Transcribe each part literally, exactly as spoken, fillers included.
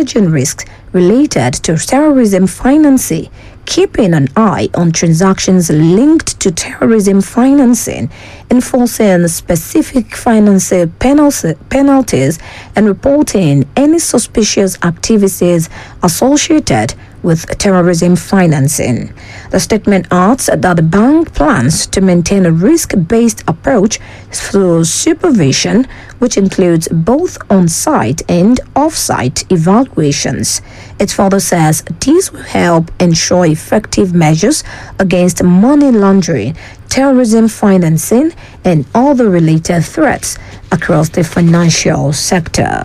managing risks related to terrorism financing, keeping an eye on transactions linked to terrorism financing, enforcing specific financial penalties, and reporting any suspicious activities associated with terrorism financing. The statement adds that the bank plans to maintain a risk-based approach through supervision, which includes both on-site and off-site evaluations. It further says this will help ensure effective measures against money laundering, terrorism financing, and other related threats across the financial sector.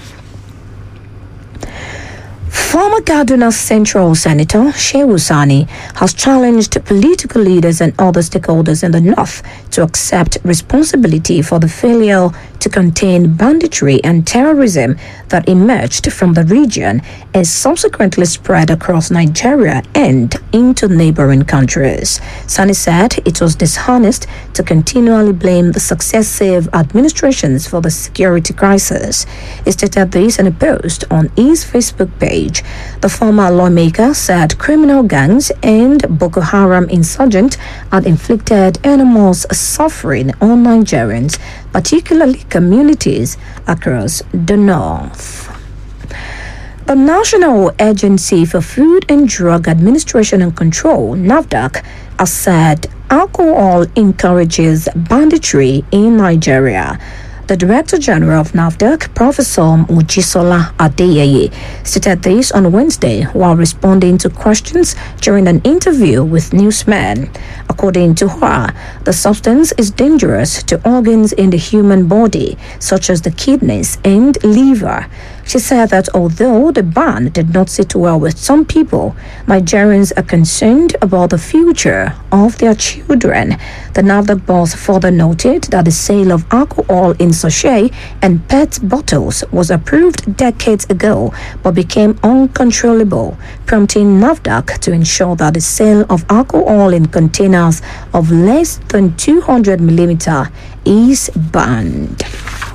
Former Kaduna Central Senator Shehu Sani has challenged political leaders and other stakeholders in the north to accept responsibility for the failure to contain banditry and terrorism that emerged from the region and subsequently spread across Nigeria and into neighboring countries. Sani said it was dishonest to continually blame the successive administrations for the security crisis. He stated this in a post on his Facebook page. The former lawmaker said criminal gangs and Boko Haram insurgents had inflicted enormous suffering on Nigerians, particularly communities across the north. The National Agency for Food and Drug Administration and Control, NAFDAC, has said alcohol encourages banditry in Nigeria. The Director General of NAFDAC, Professor Mojisola Adeyeye, stated this on Wednesday while responding to questions during an interview with newsmen. According to her, the substance is dangerous to organs in the human body, such as the kidneys and liver. She said that although the ban did not sit well with some people, Nigerians are concerned about the future of their children. The NAFDAC boss further noted that the sale of alcohol in sachet and P E T bottles was approved decades ago but became uncontrollable, prompting NAFDAC to ensure that the sale of alcohol in containers of less than two hundred milliliters is banned.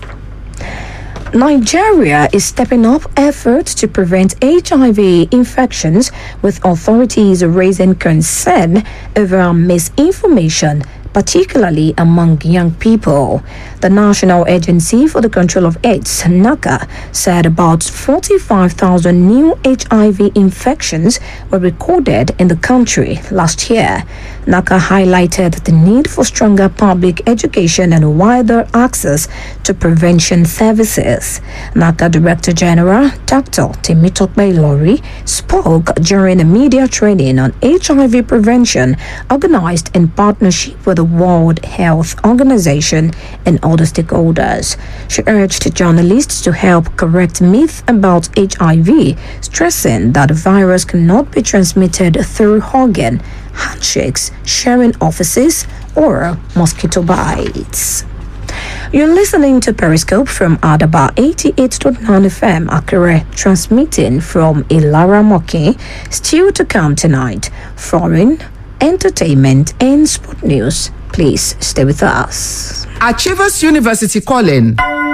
Nigeria is stepping up efforts to prevent H I V infections, with authorities raising concern over misinformation, particularly among young people. The National Agency for the Control of AIDS, NACA, said about forty-five thousand new H I V infections were recorded in the country last year. NACA highlighted the need for stronger public education and wider access to prevention services. NACA Director General Doctor Temitope Lori spoke during a media training on H I V prevention organized in partnership with the World Health Organization and other stakeholders. She urged journalists to help correct myths about H I V, stressing that the virus cannot be transmitted through hugging, handshakes, sharing offices, or mosquito bites. You're listening to Periscope from Adaba eighty-eight point nine F M Akure, transmitting from Ilara Moki. Still to come tonight, foreign, entertainment, and sport news. Please stay with us. Achievers University calling.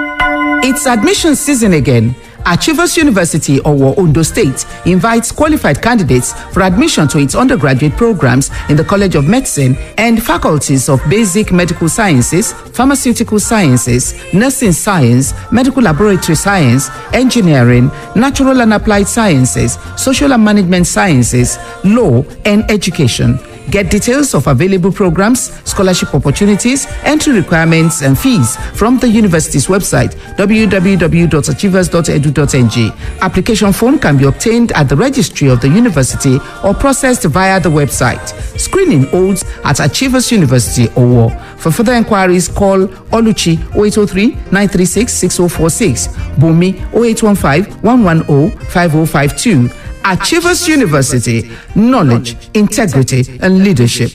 It's admission season again. Achievers University, Owo, Ondo State, invites qualified candidates for admission to its undergraduate programs in the College of Medicine and faculties of Basic Medical Sciences, Pharmaceutical Sciences, Nursing Science, Medical Laboratory Science, Engineering, Natural and Applied Sciences, Social and Management Sciences, Law, and Education. Get details of available programs, scholarship opportunities, entry requirements, and fees from the university's website, w w w dot achievers dot e d u dot n g. Application form can be obtained at the registry of the university or processed via the website. Screening holds at Achievers University, Owo. For further inquiries, call Oluchi oh eight oh three, nine three six, six oh four six, Bumi oh eight one five, one one oh, five oh five two. Achievers University, knowledge, integrity, and leadership.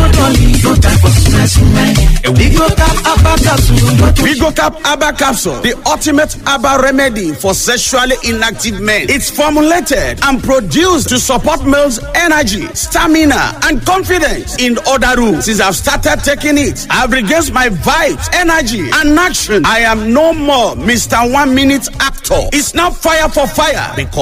Vigocap Abba Capsule, the ultimate Abba remedy for sexually inactive men. It's formulated and produced to support males' energy, stamina, and confidence. In other rooms, since I've started taking it, I've regained my vibes, energy, and action. I am no more Mister One Minute Actor. It's not fire for fire because